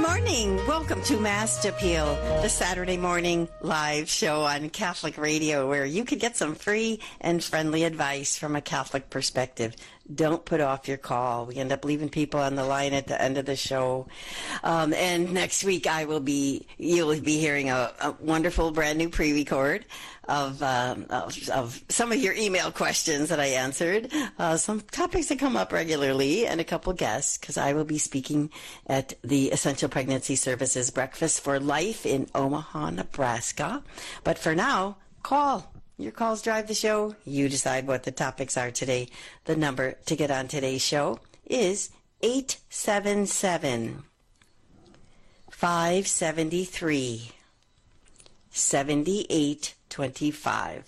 morning. Welcome to Mast Appeal, the Saturday morning live show on Catholic Radio where you can get some free and friendly advice from a Catholic perspective. Don't put off your call. We end up leaving people on the line at the end of the show. And next week you'll be hearing a wonderful brand new pre-record of some of your email questions that I answered, some topics that come up regularly, and a couple guests, because I will be speaking at the Essential Pregnancy Services Breakfast for Life in Omaha, Nebraska. But for now, call. Your calls drive the show. You decide what the topics are today. The number to get on today's show is 877-573-7825.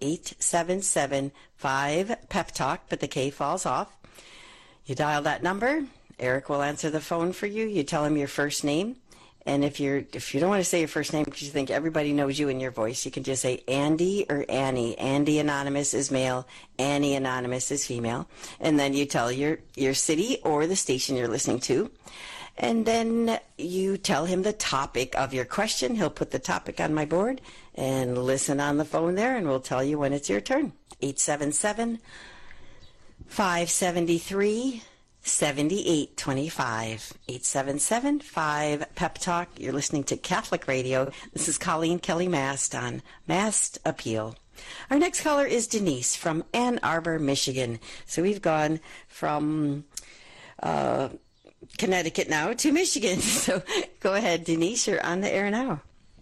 877-5-PEP-TALK, but the K falls off. You dial that number. Eric will answer the phone for you. You tell him your first name. And if you don't want to say your first name because you think everybody knows you in your voice, you can just say Andy or Annie. Andy Anonymous is male. Annie Anonymous is female. And then you tell your city or the station you're listening to. And then you tell him the topic of your question. He'll put the topic on my board and listen on the phone there, and we'll tell you when it's your turn. 877-573-7825. 877-5-PEP-TALK. You're listening to Catholic Radio. This is Colleen Kelly Mast on Mast Appeal. Our next caller is Denise from Ann Arbor, Michigan. So we've gone from Connecticut now to Michigan. So go ahead, Denise. You're on the air now.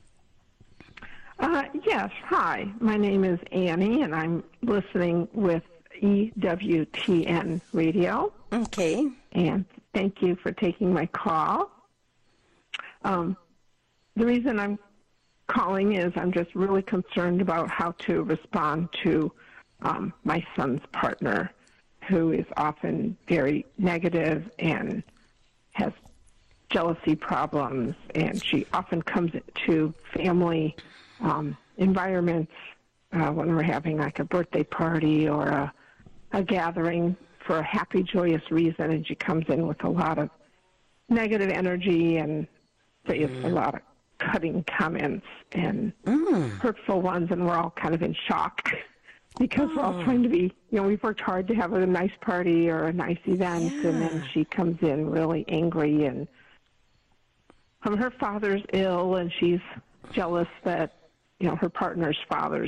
Yes. Hi. My name is Annie, and I'm listening with EWTN Radio. Okay. And thank you for taking my call. The reason I'm calling is I'm just really concerned about how to respond to my son's partner, who is often very negative and has jealousy problems, and she often comes to family environments when we're having like a birthday party or a gathering for a happy, joyous reason, and she comes in with a lot of negative energy and says a lot of cutting comments and hurtful ones, and we're all kind of in shock because we're all trying to be, we've worked hard to have a nice party or a nice event, and then she comes in really angry, and her father's ill, and she's jealous that, her partner's father's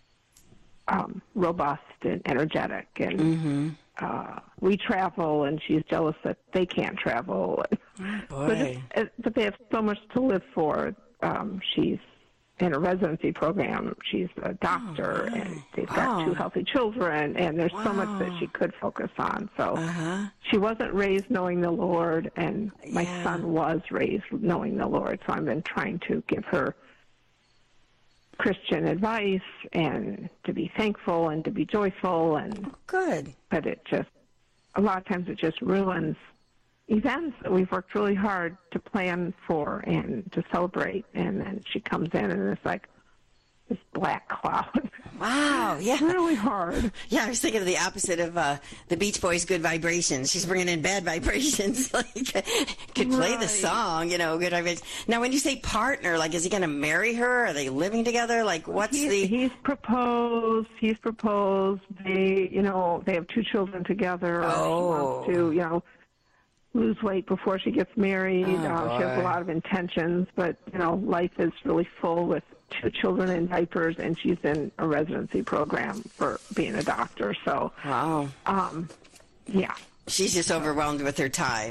robust and energetic, and we travel, and she's jealous that they can't travel. But they have so much to live for. She's in a residency program. She's a doctor, and they've got 2 healthy children, and there's so much that she could focus on. So she wasn't raised knowing the Lord, and my son was raised knowing the Lord. So I've been trying to give her Christian advice and to be thankful and to be joyful, and good. But a lot of times it just ruins events that we've worked really hard to plan for and to celebrate, and then she comes in and it's like this black cloud. Wow, yeah. Really hard. Yeah, I was thinking of the opposite of the Beach Boys' Good Vibrations. She's bringing in bad vibrations. Could play the song, good vibrations. Now, when you say partner, is he going to marry her? Are they living together? He's proposed. They, they have 2 children together. Oh. She wants to, lose weight before she gets married. She has a lot of intentions, but, life is really full with 2 children in diapers, and she's in a residency program for being a doctor. So, wow. Yeah. She's just overwhelmed with her time.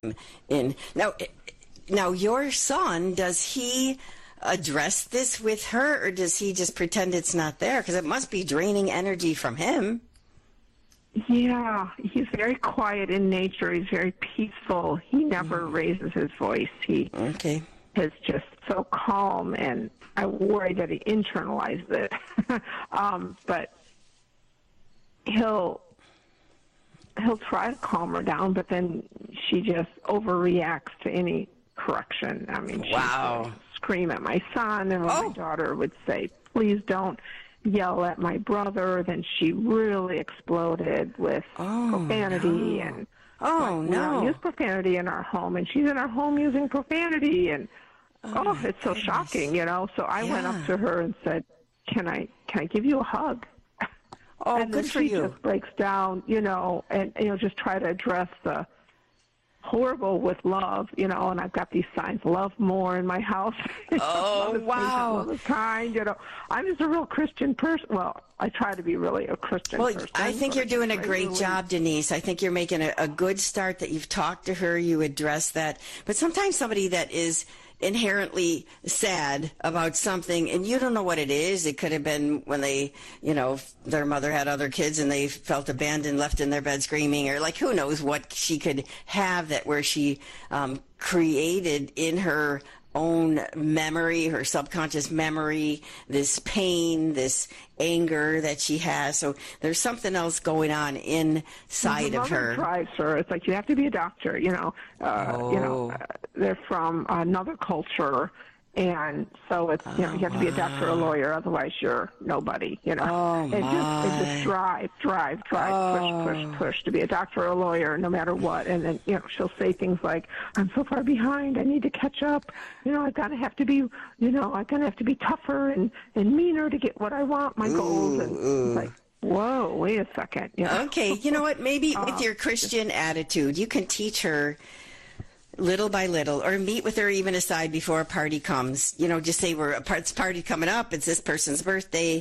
Now, your son, does he address this with her, or does he just pretend it's not there? Because it must be draining energy from him. Yeah, he's very quiet in nature. He's very peaceful. He never raises his voice. He is just so calm, and I worry that he internalized it. But he'll try to calm her down, but then she just overreacts to any correction. I mean, she would scream at my son, and when my daughter would say, "Please don't yell at my brother," then she really exploded with profanity and Oh, We don't no. use profanity in our home, and she's in our home using profanity, and it's so shocking, So I went up to her and said, "Can I give you a hug?" Oh, and then good for she you. just breaks down, and just try to address the horrible with love, and I've got these signs, love more in my house. Oh, love is patient, wow. love is kind, I'm just a real Christian person. Well, I try to be really a Christian person. Well, I think you're doing a great job, Denise. I think you're making a good start that you've talked to her, you address that. But sometimes somebody that is inherently sad about something and you don't know what it is. It could have been when they, their mother had other kids and they felt abandoned, left in their bed screaming, or like who knows what she could have that where she created in her own memory, her subconscious memory, this pain, this anger that she has. So there's something else going on inside of her. Drives her. It's like you have to be a doctor. They're from another culture, and so it's you have to be a doctor or a lawyer, otherwise you're nobody. It just drive, push to be a doctor or a lawyer, no matter what. And then she'll say things like, "I'm so far behind. I need to catch up. I'm gonna have to be, I'm gonna have to be tougher and meaner to get what I want, my goals." And it's like, whoa, wait a second. Okay, you know what? Maybe with your Christian attitude, you can teach her little by little, or meet with her even aside before a party comes. Just say it's party coming up. It's this person's birthday.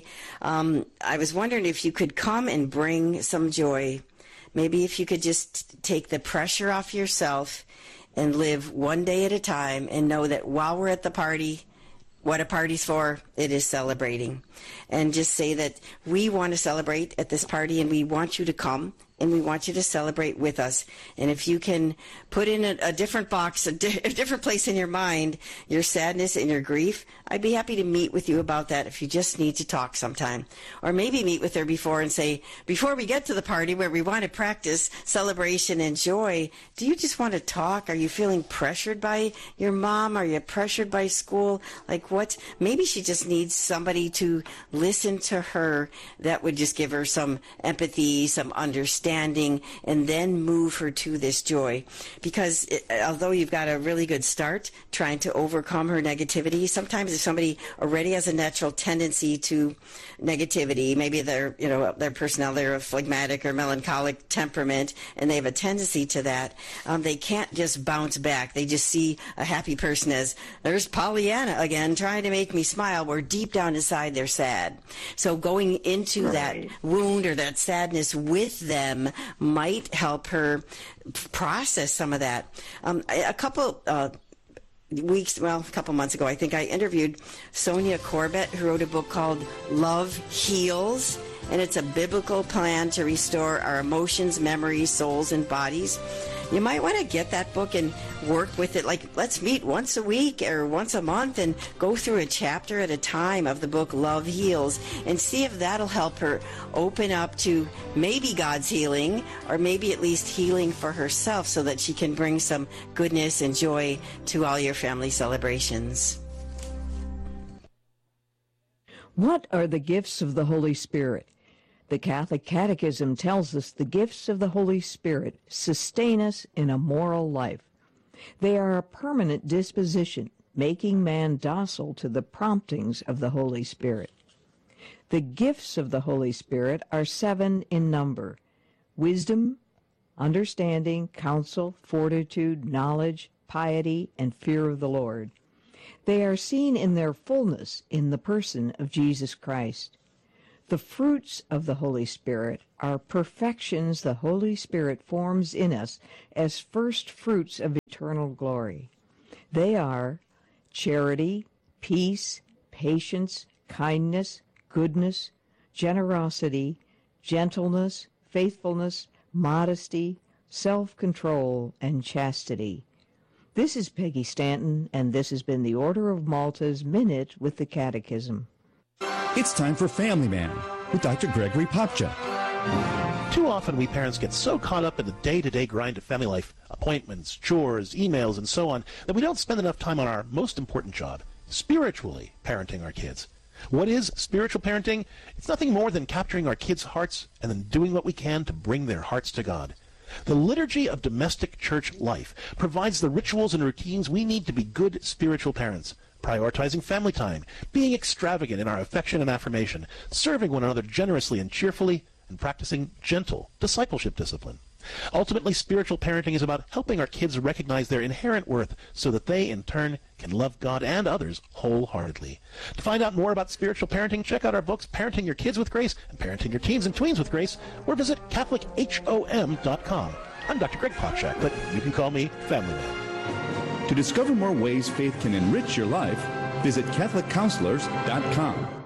I was wondering if you could come and bring some joy. Maybe if you could just take the pressure off yourself and live one day at a time and know that while we're at the party, what a party's for, it is celebrating. And just say that we want to celebrate at this party and we want you to come and we want you to celebrate with us. And if you can put in a different box, a different place in your mind, your sadness and your grief, I'd be happy to meet with you about that if you just need to talk sometime. Or maybe meet with her before and say, before we get to the party where we want to practice celebration and joy, do you just want to talk? Are you feeling pressured by your mom? Are you pressured by school? Like what? Maybe she just needs somebody to listen to her that would just give her some empathy, some understanding, and then move her to this joy. Because although you've got a really good start trying to overcome her negativity, sometimes if somebody already has a natural tendency to negativity, maybe their personality, they're a phlegmatic or melancholic temperament, and they have a tendency to that, they can't just bounce back. They just see a happy person as, there's Pollyanna again, trying to make me smile, where deep down inside they're sad. So going into that wound or that sadness with them might help her process some of that. A couple months ago, I think I interviewed Sonia Corbett, who wrote a book called Love Heals, and it's a biblical plan to restore our emotions, memories, souls, and bodies. You might want to get that book and work with it. Like, let's meet once a week or once a month and go through a chapter at a time of the book Love Heals and see if that'll help her open up to maybe God's healing, or maybe at least healing for herself, so that she can bring some goodness and joy to all your family celebrations. What are the gifts of the Holy Spirit? The Catholic Catechism tells us the gifts of the Holy Spirit sustain us in a moral life. They are a permanent disposition, making man docile to the promptings of the Holy Spirit. The gifts of the Holy Spirit are 7 in number: wisdom, understanding, counsel, fortitude, knowledge, piety, and fear of the Lord. They are seen in their fullness in the person of Jesus Christ. The fruits of the Holy Spirit are perfections the Holy Spirit forms in us as first fruits of eternal glory. They are charity, peace, patience, kindness, goodness, generosity, gentleness, faithfulness, modesty, self-control, and chastity. This is Peggy Stanton, and this has been the Order of Malta's Minute with the Catechism. It's time for Family Man with Dr. Gregory Popcha. Too often we parents get so caught up in the day-to-day grind of family life, appointments, chores, emails, and so on, that we don't spend enough time on our most important job, spiritually parenting our kids. What is spiritual parenting? It's nothing more than capturing our kids' hearts and then doing what we can to bring their hearts to God. The liturgy of domestic church life provides the rituals and routines we need to be good spiritual parents, prioritizing family time, being extravagant in our affection and affirmation, serving one another generously and cheerfully, and practicing gentle discipleship discipline. Ultimately, spiritual parenting is about helping our kids recognize their inherent worth so that they, in turn, can love God and others wholeheartedly. To find out more about spiritual parenting, check out our books, Parenting Your Kids with Grace and Parenting Your Teens and Tweens with Grace, or visit CatholicHOM.com. I'm Dr. Greg Popchak, but you can call me Family Man. To discover more ways faith can enrich your life, visit CatholicCounselors.com.